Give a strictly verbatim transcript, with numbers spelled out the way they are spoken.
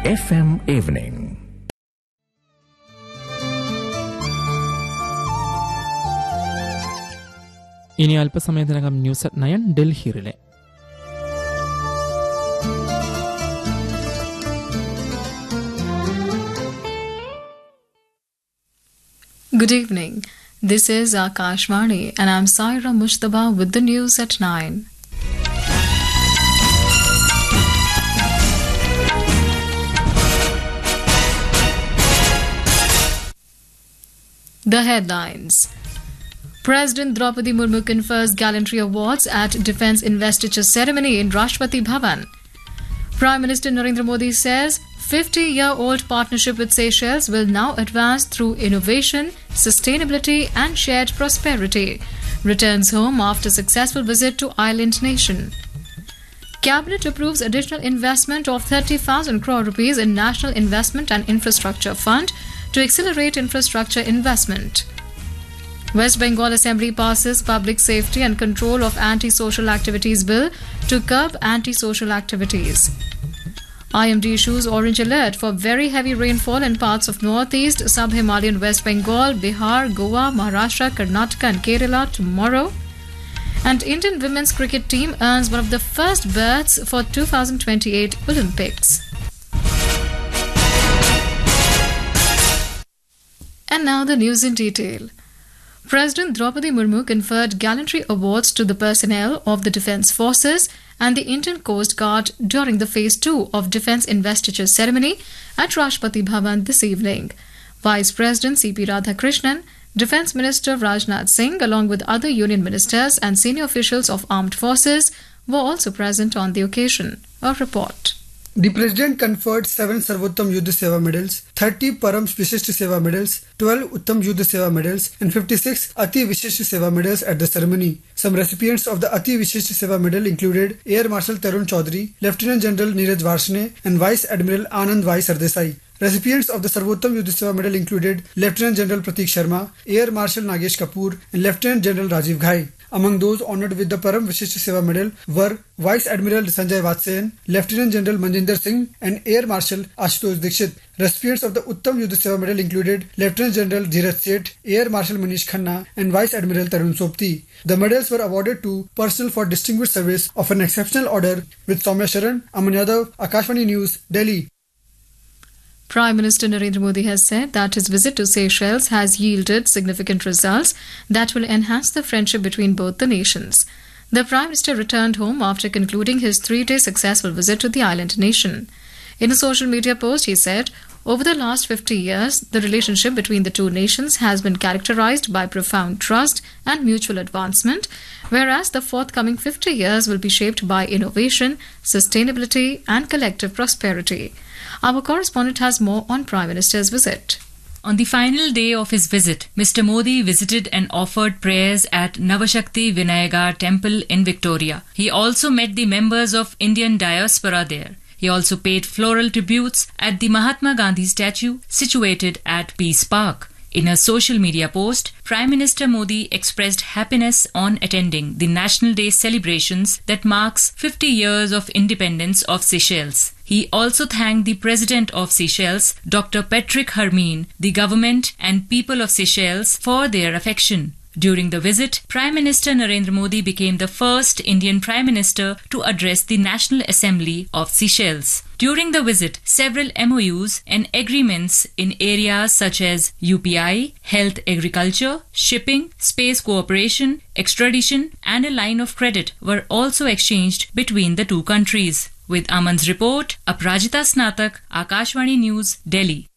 F M Evening. ഇനി അല്പസമയത്തിനകം news at nine ഡൽഹിയിലെ. Good evening. This is Akashvani and I'm Saira Mushtaba with the news at nine. The headlines. President Draupadi Murmu confers gallantry awards at Defence Investiture Ceremony in Rashtrapati Bhavan. Prime Minister Narendra Modi says fifty-year-old partnership with Seychelles will now advance through innovation, sustainability and shared prosperity. Returns home after successful visit to island nation. Cabinet approves additional investment of thirty thousand crore rupees in National Investment and Infrastructure Fund to accelerate infrastructure investment. West Bengal Assembly passes Public Safety and Control of Anti-Social Activities Bill to curb anti-social activities. I M D issues orange alert for very heavy rainfall in parts of northeast, sub-Himalayan West Bengal, Bihar, Goa, Maharashtra, Karnataka and Kerala tomorrow. And Indian women's cricket team earns one of the first berths for two thousand twenty-eight Olympics. And now the news in detail. President Draupadi Murmu conferred gallantry awards to the personnel of the Defence Forces and the Indian Coast Guard during the Phase two of Defence Investiture Ceremony at Rashtrapati Bhavan this evening. Vice President C P Radhakrishnan, Defence Minister Rajnath Singh, along with other Union Ministers and senior officials of armed forces, were also present on the occasion. A report. The President conferred seven Sarvottam Yuddha Seva medals, thirty Param Vishisht Seva medals, twelve Uttam Yuddha Seva medals and fifty-six Ati Vishisht Seva medals at the ceremony. Some recipients of the Ati Vishisht Seva medal included Air Marshal Tarun Chaudhary, Lieutenant General Neeraj Varshne and Vice Admiral Anand Vai Sardesai. Recipients of the Sarvottam Yuddha Seva medal included Lieutenant General Prateek Sharma, Air Marshal Nagesh Kapoor and Lieutenant General Rajiv Ghai. Among those honoured with the Param Vishisht Seva medal were Vice Admiral Sanjay Vatsayan, Lieutenant General Manjinder Singh and Air Marshal Ashutosh Dikshit. Recipients of the Uttam Yuddha Seva medal included Lieutenant General Dheeraj Seth, Air Marshal Manish Khanna and Vice Admiral Tarun Sopti. The medals were awarded to personnel for distinguished service of an exceptional order with Soumya Sharan, Aman Yadav, Akashvani News, Delhi. Prime Minister Narendra Modi has said that his visit to Seychelles has yielded significant results that will enhance the friendship between both the nations. The Prime Minister returned home after concluding his three-day successful visit to the island nation. In a social media post, he said, over the last fifty years, the relationship between the two nations has been characterized by profound trust and mutual advancement, whereas the forthcoming fifty years will be shaped by innovation, sustainability and collective prosperity. Our correspondent has more on Prime Minister's visit. On the final day of his visit, Mister Modi visited and offered prayers at Navashakti Vinayagar Temple in Victoria. He also met the members of Indian diaspora there. He also paid floral tributes at the Mahatma Gandhi statue situated at Peace Park. In a social media post, Prime Minister Modi expressed happiness on attending the National Day celebrations that marks fifty years of independence of Seychelles. He also thanked the President of Seychelles, Doctor Patrick Hermine, the government and people of Seychelles for their affection. During the visit, Prime Minister Narendra Modi became the first Indian Prime Minister to address the National Assembly of Seychelles. During the visit, several M O Us and agreements in areas such as U P I, health, agriculture, shipping, space cooperation, extradition and a line of credit were also exchanged between the two countries. With Aman's report, Aprajita Snatak, Akashvani News, Delhi.